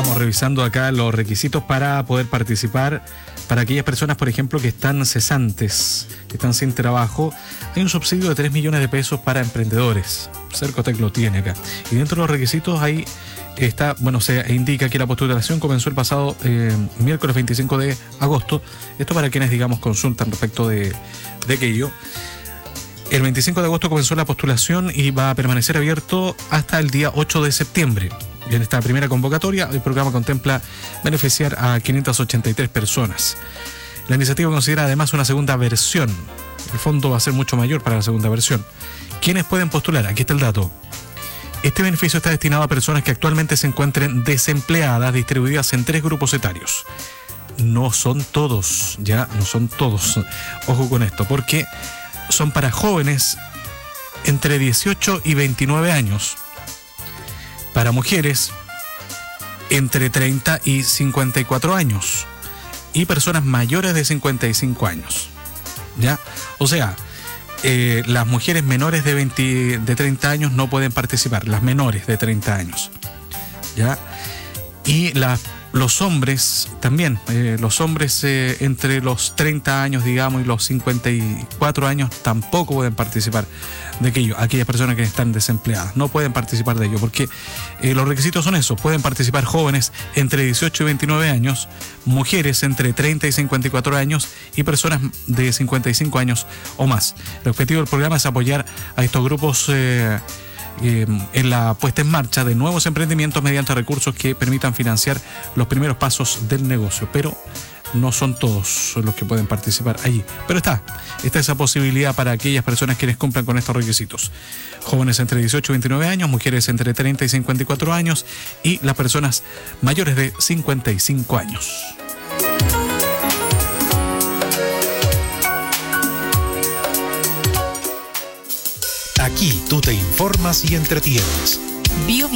Estamos revisando acá los requisitos para poder participar. Para aquellas personas, por ejemplo, que están cesantes, que están sin trabajo, hay un subsidio de 3 millones de pesos para emprendedores. Cercotec lo tiene acá. Y dentro de los requisitos ahí está, bueno, se indica que la postulación comenzó el pasado miércoles 25 de agosto. Esto para quienes, digamos, consultan respecto de aquello. El 25 de agosto comenzó la postulación y va a permanecer abierto hasta el día 8 de septiembre. Y en esta primera convocatoria, el programa contempla beneficiar a 583 personas. La iniciativa considera además una segunda versión. El fondo va a ser mucho mayor para la segunda versión. ¿Quiénes pueden postular? Aquí está el dato. Este beneficio está destinado a personas que actualmente se encuentren desempleadas, distribuidas en 3 grupos etarios. No son todos, ya no son todos. Ojo con esto, porque son para jóvenes entre 18 y 29 años. Para mujeres entre 30 y 54 años y personas mayores de 55 años. ¿Ya? O sea, las mujeres menores de 30 años no pueden participar, las menores de 30 años. ¿Ya? Y los hombres también, los hombres entre los 30 años, digamos, y los 54 años tampoco pueden participar de aquello. Aquellas personas que están desempleadas no pueden participar de ello, porque los requisitos son esos. Pueden participar jóvenes entre 18 y 29 años, mujeres entre 30 y 54 años y personas de 55 años o más. El objetivo del programa es apoyar a estos grupos en la puesta en marcha de nuevos emprendimientos mediante recursos que permitan financiar los primeros pasos del negocio, pero no son todos los que pueden participar allí. Pero está esa posibilidad para aquellas personas quienes cumplan con estos requisitos. Jóvenes entre 18 y 29 años, mujeres entre 30 y 54 años y las personas mayores de 55 años. Aquí tú te informas y entretienes. Bio